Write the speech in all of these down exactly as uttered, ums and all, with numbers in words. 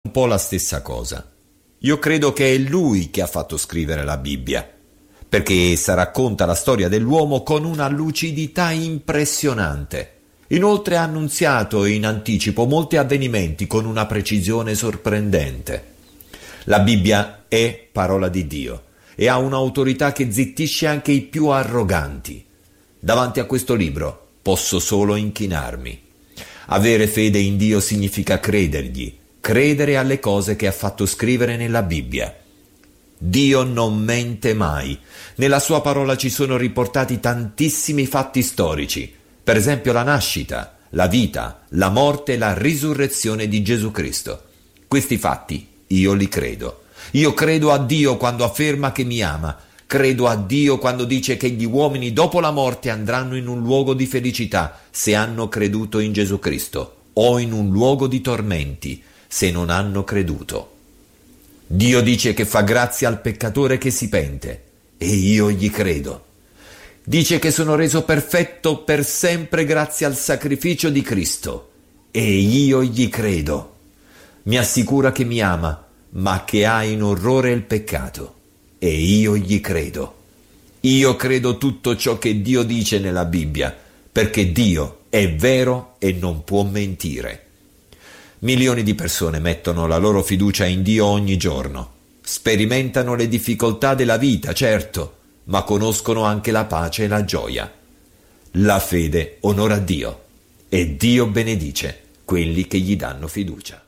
un po' la stessa cosa. Io credo che è Lui che ha fatto scrivere la Bibbia, perché essa racconta la storia dell'uomo con una lucidità impressionante. Inoltre ha annunziato in anticipo molti avvenimenti con una precisione sorprendente. La Bibbia è parola di Dio e ha un'autorità che zittisce anche i più arroganti. Davanti a questo libro posso solo inchinarmi. Avere fede in Dio significa credergli, credere alle cose che ha fatto scrivere nella Bibbia. Dio non mente mai. Nella sua parola ci sono riportati tantissimi fatti storici, per esempio la nascita, la vita, la morte e la risurrezione di Gesù Cristo. Questi fatti io li credo. Io credo a Dio quando afferma che mi ama. Credo a Dio quando dice che gli uomini dopo la morte andranno in un luogo di felicità se hanno creduto in Gesù Cristo, o in un luogo di tormenti se non hanno creduto. Dio dice che fa grazia al peccatore che si pente, e io gli credo. Dice che sono reso perfetto per sempre grazie al sacrificio di Cristo, e io gli credo. Mi assicura che mi ama, ma che ha in orrore il peccato, e io gli credo. Io credo tutto ciò che Dio dice nella Bibbia, perché Dio è vero e non può mentire. Milioni di persone mettono la loro fiducia in Dio ogni giorno. Sperimentano le difficoltà della vita, certo, ma conoscono anche la pace e la gioia. La fede onora Dio e Dio benedice quelli che gli danno fiducia.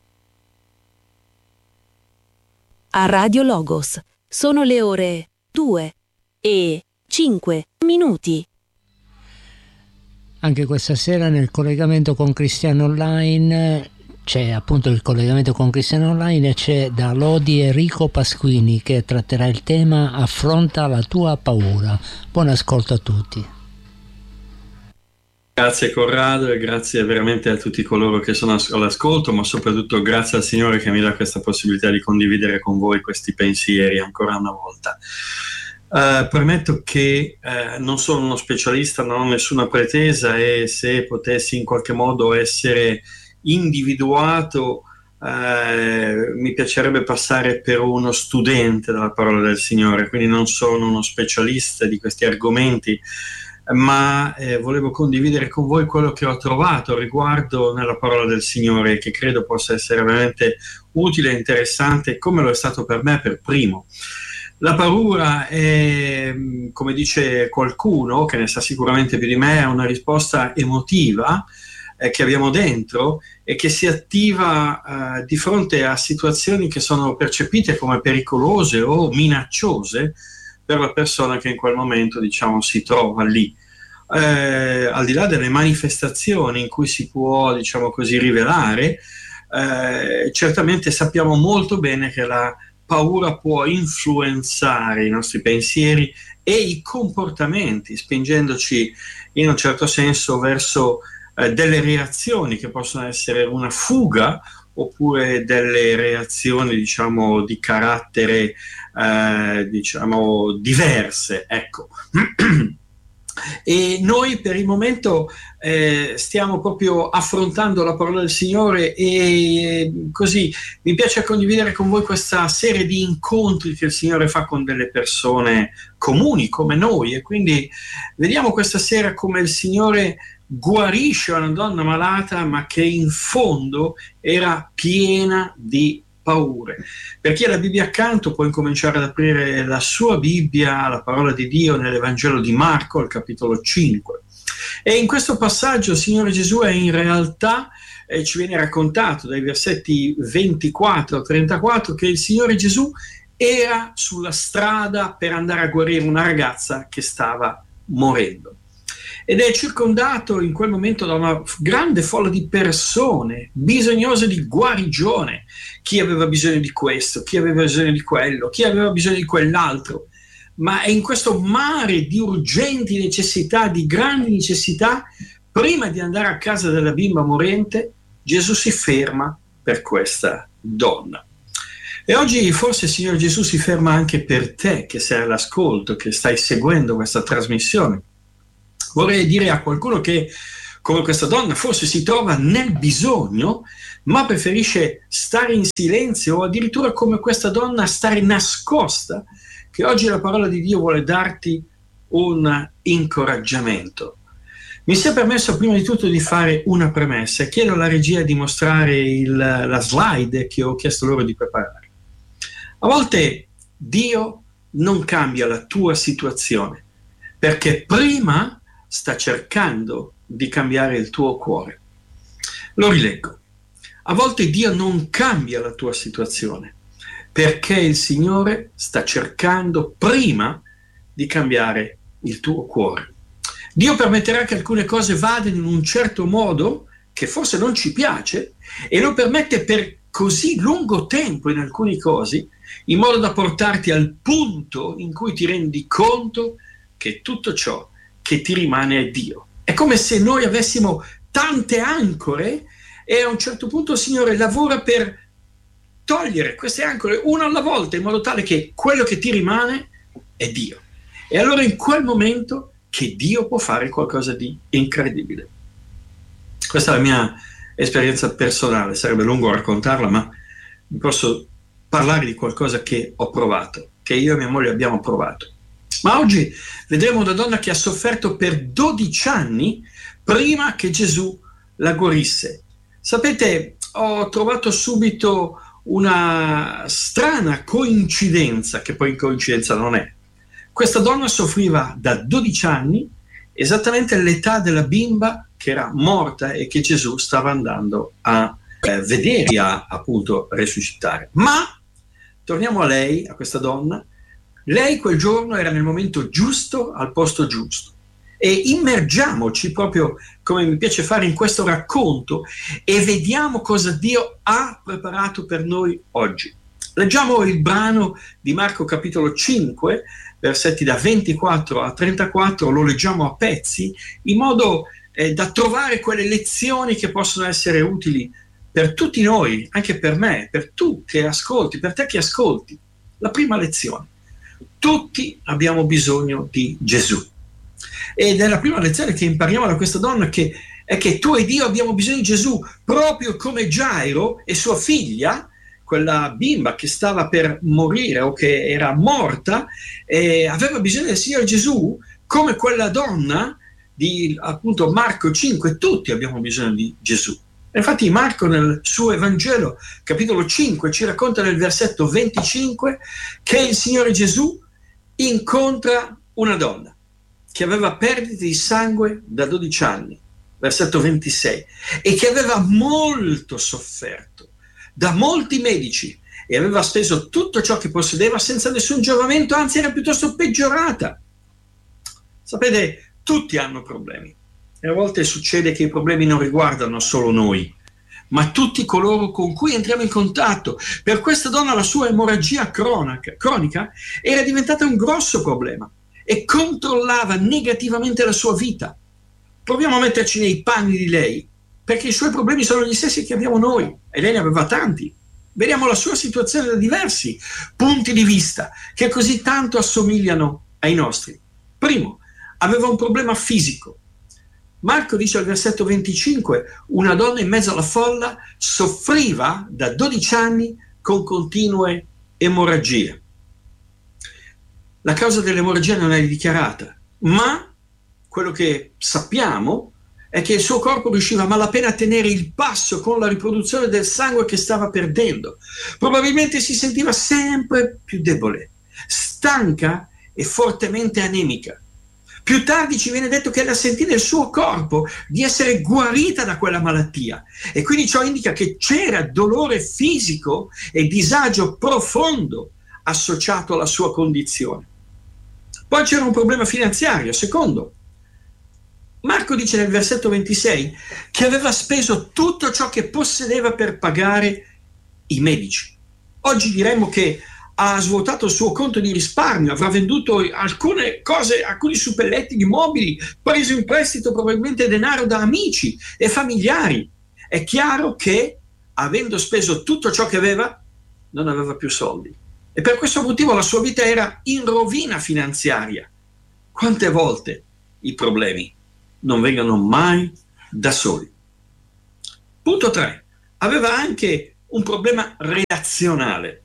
A Radio Logos sono le ore due e cinque minuti. Anche questa sera nel collegamento con Cristiano Online c'è appunto il collegamento con Cristiano Online e c'è da Lodi Enrico Pasquini che tratterà il tema Affronta la tua paura. Buon ascolto a tutti. Grazie Corrado e grazie veramente a tutti coloro che sono all'ascolto, ma soprattutto grazie al Signore che mi dà questa possibilità di condividere con voi questi pensieri ancora una volta. Uh, premetto che uh, non sono uno specialista, non ho nessuna pretesa e se potessi in qualche modo essere individuato uh, mi piacerebbe passare per uno studente della parola del Signore, quindi non sono uno specialista di questi argomenti, ma eh, volevo condividere con voi quello che ho trovato riguardo nella parola del Signore, che credo possa essere veramente utile e interessante, come lo è stato per me per primo. La paura è, come dice qualcuno che ne sa sicuramente più di me, è una risposta emotiva eh, che abbiamo dentro e che si attiva eh, di fronte a situazioni che sono percepite come pericolose o minacciose per la persona che in quel momento, diciamo, si trova lì. Eh, al di là delle manifestazioni in cui si può, diciamo così, rivelare, eh, certamente sappiamo molto bene che la paura può influenzare i nostri pensieri e i comportamenti, spingendoci in un certo senso verso eh, delle reazioni che possono essere una fuga oppure delle reazioni, diciamo, di carattere eh, diciamo diverse, ecco. E noi per il momento eh, stiamo proprio affrontando la parola del Signore e eh, così mi piace condividere con voi questa serie di incontri che il Signore fa con delle persone comuni come noi, e quindi vediamo questa sera come il Signore guarisce una donna malata ma che in fondo era piena di paure. Per chi ha la Bibbia accanto può incominciare ad aprire la sua Bibbia, la parola di Dio, nell'Evangelo di Marco, al capitolo cinque. E in questo passaggio il Signore Gesù è in realtà, eh, ci viene raccontato dai versetti ventiquattro a trentaquattro, che il Signore Gesù era sulla strada per andare a guarire una ragazza che stava morendo. Ed è circondato in quel momento da una grande folla di persone bisognose di guarigione. Chi aveva bisogno di questo, chi aveva bisogno di quello, chi aveva bisogno di quell'altro. Ma è in questo mare di urgenti necessità, di grandi necessità, prima di andare a casa della bimba morente, Gesù si ferma per questa donna. E oggi forse il Signore Gesù si ferma anche per te che sei all'ascolto, che stai seguendo questa trasmissione. Vorrei dire a qualcuno che come questa donna forse si trova nel bisogno, ma preferisce stare in silenzio, o addirittura come questa donna stare nascosta, che oggi la parola di Dio vuole darti un incoraggiamento. Mi sia permesso prima di tutto di fare una premessa e chiedo alla regia di mostrare il, la slide che ho chiesto loro di preparare. A volte Dio non cambia la tua situazione, perché prima sta cercando di cambiare il tuo cuore. Lo rileggo. A volte Dio non cambia la tua situazione, perché il Signore sta cercando prima di cambiare il tuo cuore. Dio permetterà che alcune cose vadano in un certo modo che forse non ci piace, e lo permette per così lungo tempo in alcuni casi, in modo da portarti al punto in cui ti rendi conto che tutto ciò che ti rimane è Dio. È come se noi avessimo tante ancore e a un certo punto il Signore lavora per togliere queste ancore una alla volta, in modo tale che quello che ti rimane è Dio. E allora in quel momento che Dio può fare qualcosa di incredibile. Questa è la mia esperienza personale, sarebbe lungo raccontarla, ma vi posso parlare di qualcosa che ho provato, che io e mia moglie abbiamo provato. Ma oggi vedremo una donna che ha sofferto per dodici anni prima che Gesù la guarisse. Sapete, ho trovato subito una strana coincidenza, che poi coincidenza non è. Questa donna soffriva da dodici anni, esattamente all'età della bimba che era morta e che Gesù stava andando a eh, vedere, a appunto resuscitare. Ma torniamo a lei, a questa donna. Lei quel giorno era nel momento giusto, al posto giusto. E immergiamoci proprio, come mi piace fare in questo racconto, e vediamo cosa Dio ha preparato per noi oggi. Leggiamo il brano di Marco capitolo cinque, versetti da ventiquattro a trentaquattro, lo leggiamo a pezzi, in modo eh, da trovare quelle lezioni che possono essere utili per tutti noi, anche per me, per tu che ascolti, per te che ascolti. La prima lezione: tutti abbiamo bisogno di Gesù. Ed è la prima lezione che impariamo da questa donna, che è che tu e Dio abbiamo bisogno di Gesù, proprio come Gairo e sua figlia, quella bimba che stava per morire o che era morta, eh, aveva bisogno del Signore Gesù, come quella donna di appunto Marco cinque. Tutti abbiamo bisogno di Gesù. Infatti Marco nel suo Evangelo, capitolo cinque, ci racconta nel versetto venticinque che il Signore Gesù incontra una donna che aveva perdite di sangue da dodici anni, versetto ventisei, e che aveva molto sofferto da molti medici e aveva speso tutto ciò che possedeva senza nessun giovamento, anzi era piuttosto peggiorata. Sapete, tutti hanno problemi e a volte succede che i problemi non riguardano solo noi, ma tutti coloro con cui entriamo in contatto. Per questa donna la sua emorragia cronica, cronica era diventata un grosso problema e controllava negativamente la sua vita. Proviamo a metterci nei panni di lei, perché i suoi problemi sono gli stessi che abbiamo noi, e lei ne aveva tanti. Vediamo la sua situazione da diversi punti di vista, che così tanto assomigliano ai nostri. Primo, aveva un problema fisico. Marco dice al versetto venticinque: una donna in mezzo alla folla soffriva da dodici anni con continue emorragie. La causa dell'emorragia non è dichiarata, ma quello che sappiamo è che il suo corpo riusciva a malapena a tenere il passo con la riproduzione del sangue che stava perdendo. Probabilmente si sentiva sempre più debole, stanca e fortemente anemica. Più tardi ci viene detto che era sentita nel suo corpo di essere guarita da quella malattia, e quindi ciò indica che c'era dolore fisico e disagio profondo associato alla sua condizione. Poi c'era un problema finanziario. Secondo, Marco dice nel versetto ventisei che aveva speso tutto ciò che possedeva per pagare i medici. Oggi diremmo che ha svuotato il suo conto di risparmio, avrà venduto alcune cose, alcuni suppelletti mobili, preso in prestito probabilmente denaro da amici e familiari. È chiaro che, avendo speso tutto ciò che aveva, non aveva più soldi. E per questo motivo la sua vita era in rovina finanziaria. Quante volte i problemi non vengono mai da soli. Punto tre. Aveva anche un problema relazionale.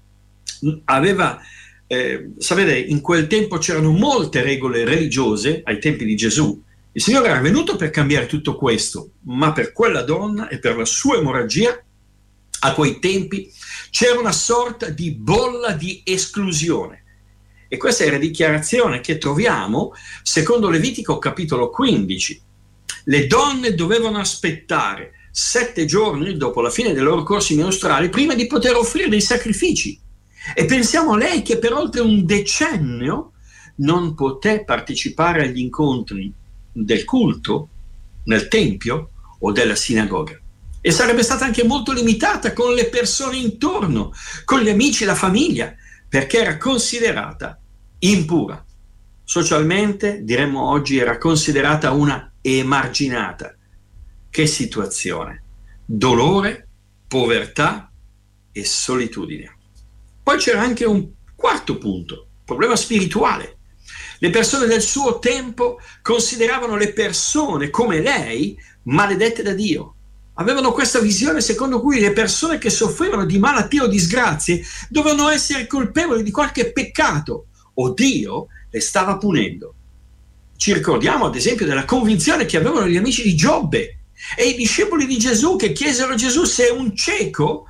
Aveva, eh, sapete, in quel tempo c'erano molte regole religiose, ai tempi di Gesù. Il Signore era venuto per cambiare tutto questo, ma per quella donna e per la sua emorragia, a quei tempi, c'era una sorta di bolla di esclusione. E questa è la dichiarazione che troviamo secondo Levitico capitolo quindici. Le donne dovevano aspettare sette giorni dopo la fine dei loro corsi mestruali prima di poter offrire dei sacrifici. E pensiamo a lei che per oltre un decennio non poté partecipare agli incontri del culto nel tempio o della sinagoga. E sarebbe stata anche molto limitata con le persone intorno, con gli amici e la famiglia, perché era considerata impura. Socialmente, diremmo oggi, era considerata una emarginata. Che situazione! Dolore, povertà e solitudine. Poi c'era anche un quarto punto, problema spirituale. Le persone del suo tempo consideravano le persone come lei maledette da Dio. Avevano questa visione secondo cui le persone che soffrivano di malattie o disgrazie dovevano essere colpevoli di qualche peccato o Dio le stava punendo. Ci ricordiamo ad esempio della convinzione che avevano gli amici di Giobbe e i discepoli di Gesù che chiesero a Gesù se un cieco,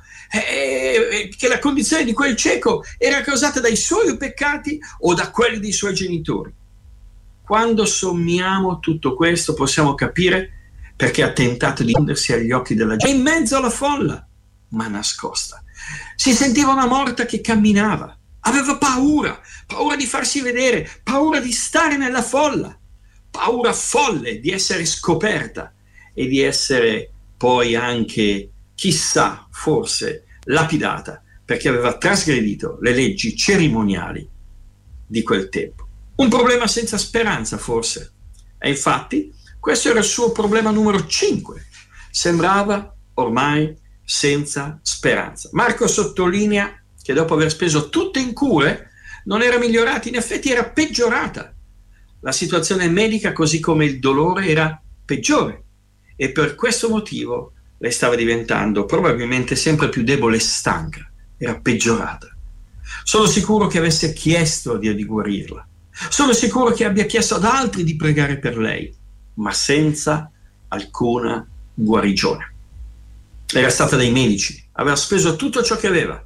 eh, che la condizione di quel cieco era causata dai suoi peccati o da quelli dei suoi genitori. Quando sommiamo tutto questo possiamo capire perché ha tentato di nascondersi agli occhi della gente in mezzo alla folla, ma nascosta. Si sentiva una morta che camminava, aveva paura, paura di farsi vedere, paura di stare nella folla, paura folle di essere scoperta e di essere poi anche, chissà, forse lapidata perché aveva trasgredito le leggi cerimoniali di quel tempo. Un problema senza speranza forse. E infatti questo era il suo problema numero cinque. Sembrava ormai senza speranza. Marco sottolinea che dopo aver speso tutto in cure non era migliorata, in effetti era peggiorata. La situazione medica, così come il dolore, era peggiore e per questo motivo lei stava diventando probabilmente sempre più debole e stanca, era peggiorata. Sono sicuro che avesse chiesto a Dio di guarirla, sono sicuro che abbia chiesto ad altri di pregare per lei, ma senza alcuna guarigione. Era stata dai medici, aveva speso tutto ciò che aveva,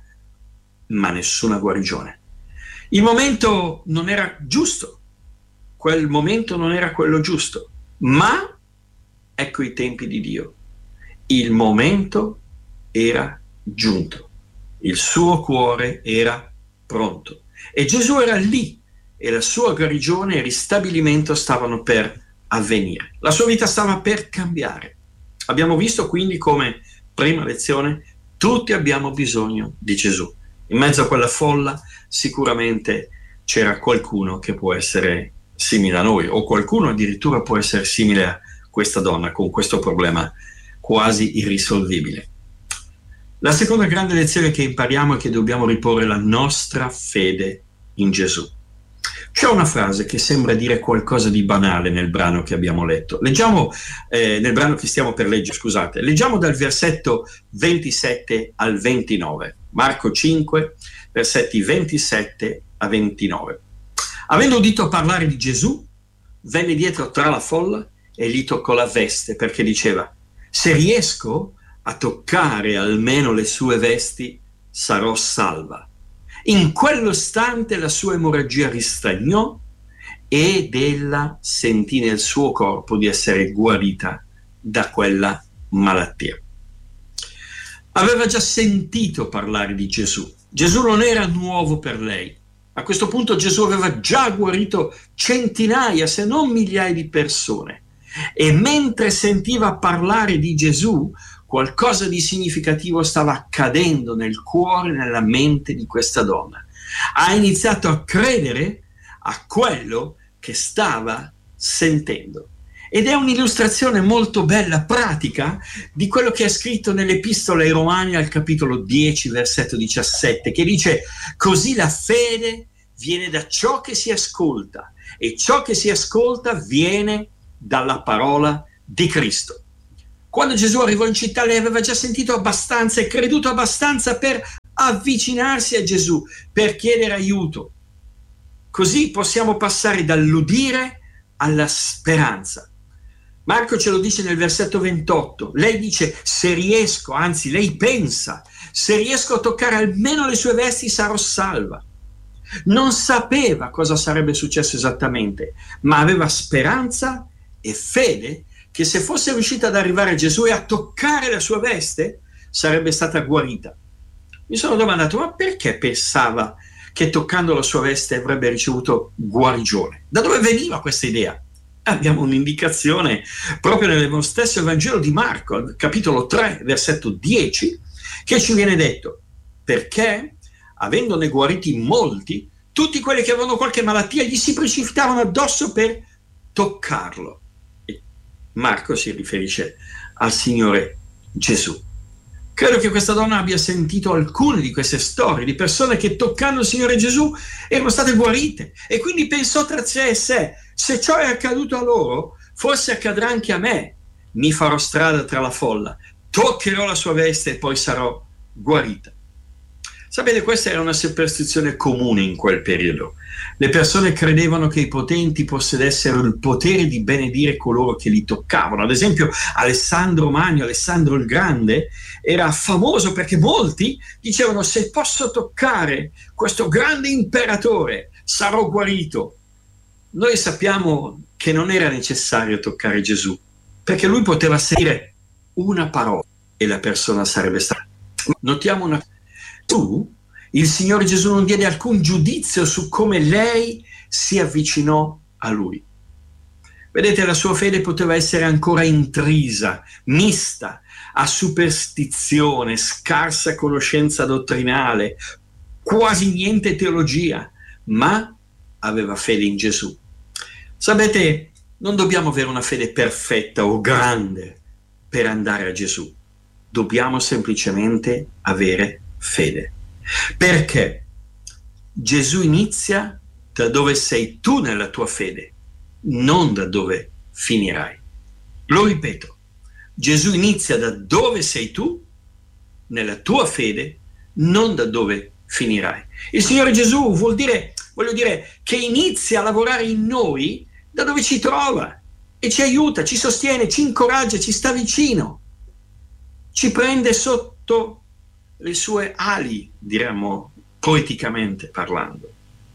ma nessuna guarigione. Il momento non era giusto, quel momento non era quello giusto, ma ecco i tempi di Dio. Il momento era giunto, il suo cuore era pronto e Gesù era lì e la sua guarigione e il ristabilimento stavano per avvenire. La sua vita stava per cambiare. Abbiamo visto quindi come, prima lezione, tutti abbiamo bisogno di Gesù. In mezzo a quella folla sicuramente c'era qualcuno che può essere simile a noi, o qualcuno addirittura può essere simile a questa donna con questo problema quasi irrisolvibile. La seconda grande lezione che impariamo è che dobbiamo riporre la nostra fede in Gesù. C'è una frase che sembra dire qualcosa di banale nel brano che abbiamo letto. Leggiamo, eh, nel brano che stiamo per leggere, scusate, leggiamo dal versetto ventisette al ventinove. Marco cinque, versetti ventisette a ventinove. Avendo udito parlare di Gesù, venne dietro tra la folla e gli toccò la veste, perché diceva: se riesco a toccare almeno le sue vesti, sarò salva. In quell'istante la sua emorragia ristagnò ed ella sentì nel suo corpo di essere guarita da quella malattia. Aveva già sentito parlare di Gesù. Gesù non era nuovo per lei. A questo punto Gesù aveva già guarito centinaia, se non migliaia di persone. E mentre sentiva parlare di Gesù, qualcosa di significativo stava accadendo nel cuore e nella mente di questa donna. Ha iniziato a credere a quello che stava sentendo. Ed è un'illustrazione molto bella, pratica, di quello che è scritto nell'Epistola ai Romani al capitolo dieci, versetto diciassette, che dice: così la fede viene da ciò che si ascolta, e ciò che si ascolta viene dalla parola di Cristo. Quando Gesù arrivò in città, lei aveva già sentito abbastanza e creduto abbastanza per avvicinarsi a Gesù, per chiedere aiuto. Così possiamo passare dall'udire alla speranza. Marco ce lo dice nel versetto ventotto. Lei dice: se riesco, anzi lei pensa, se riesco a toccare almeno le sue vesti sarò salva. Non sapeva cosa sarebbe successo esattamente, ma aveva speranza e fede che se fosse riuscita ad arrivare a Gesù e a toccare la sua veste sarebbe stata guarita. Mi sono domandato: ma perché pensava che toccando la sua veste avrebbe ricevuto guarigione? Da dove veniva questa idea? Abbiamo un'indicazione proprio nello stesso Vangelo di Marco, capitolo tre, versetto dieci, che ci viene detto: perché, avendone guariti molti, tutti quelli che avevano qualche malattia gli si precipitavano addosso per toccarlo. E Marco si riferisce al Signore Gesù. Credo che questa donna abbia sentito alcune di queste storie di persone che toccando il Signore Gesù erano state guarite, e quindi pensò tra sé e sé: se ciò è accaduto a loro, forse accadrà anche a me. Mi farò strada tra la folla, toccherò la sua veste e poi sarò guarita. Sapete, questa era una superstizione comune in quel periodo. Le persone credevano che i potenti possedessero il potere di benedire coloro che li toccavano. Ad esempio, Alessandro Magno, Alessandro il Grande, era famoso perché molti dicevano: se posso toccare questo grande imperatore sarò guarito. Noi sappiamo che non era necessario toccare Gesù, perché lui poteva sentire una parola e la persona sarebbe stata. Notiamo una tu, il Signore Gesù non diede alcun giudizio su come lei si avvicinò a Lui. Vedete, la sua fede poteva essere ancora intrisa, mista a superstizione, scarsa conoscenza dottrinale, quasi niente teologia, ma aveva fede in Gesù. Sapete, non dobbiamo avere una fede perfetta o grande per andare a Gesù. Dobbiamo semplicemente avere fede. Perché Gesù inizia da dove sei tu nella tua fede, non da dove finirai. Lo ripeto, Gesù inizia da dove sei tu nella tua fede, non da dove finirai. Il Signore Gesù vuol dire, voglio dire, che inizia a lavorare in noi da dove ci trova e ci aiuta, ci sostiene, ci incoraggia, ci sta vicino, ci prende sotto le sue ali, diremmo poeticamente parlando.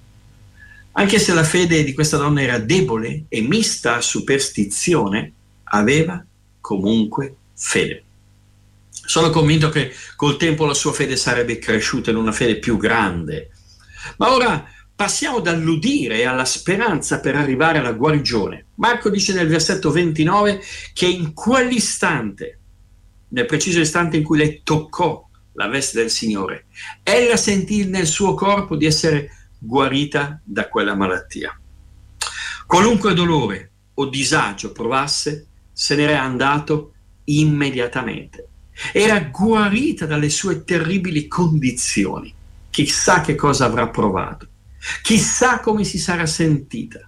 Anche se la fede di questa donna era debole e mista a superstizione, aveva comunque fede. Sono convinto che col tempo la sua fede sarebbe cresciuta in una fede più grande. Ma ora passiamo dall'udire alla speranza per arrivare alla guarigione. Marco dice nel versetto ventinove che in quell'istante, nel preciso istante in cui lei toccò la veste del Signore, ella sentì nel suo corpo di essere guarita da quella malattia. Qualunque dolore o disagio provasse, se n'era andato immediatamente. Era guarita dalle sue terribili condizioni. Chissà che cosa avrà provato, chissà come si sarà sentita.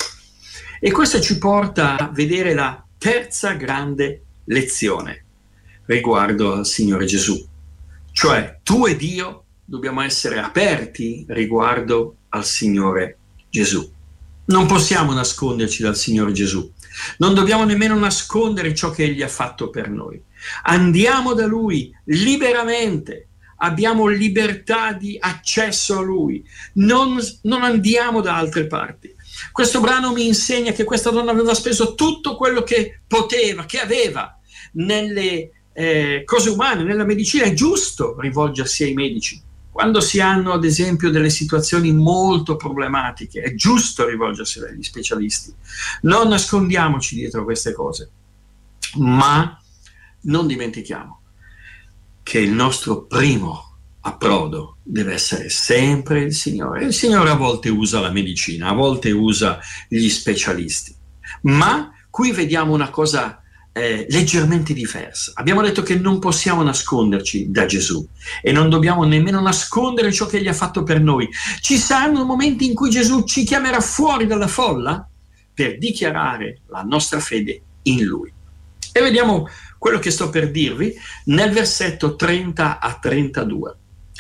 E questo ci porta a vedere la terza grande lezione riguardo al Signore Gesù. Cioè, tu ed io dobbiamo essere aperti riguardo al Signore Gesù. Non possiamo nasconderci dal Signore Gesù. Non dobbiamo nemmeno nascondere ciò che Egli ha fatto per noi. Andiamo da Lui liberamente. Abbiamo libertà di accesso a Lui. Non, non andiamo da altre parti. Questo brano mi insegna che questa donna aveva speso tutto quello che poteva, che aveva nelle Eh, cose umane, nella medicina. È giusto rivolgersi ai medici quando si hanno ad esempio delle situazioni molto problematiche, è giusto rivolgersi agli specialisti, non nascondiamoci dietro queste cose, ma non dimentichiamo che il nostro primo approdo deve essere sempre il Signore. Il Signore a volte usa la medicina, a volte usa gli specialisti, ma qui vediamo una cosa Eh, leggermente diversa. Abbiamo detto che non possiamo nasconderci da Gesù e non dobbiamo nemmeno nascondere ciò che Egli ha fatto per noi. Ci saranno momenti in cui Gesù ci chiamerà fuori dalla folla per dichiarare la nostra fede in Lui. E vediamo quello che sto per dirvi nel versetto trenta a trentadue.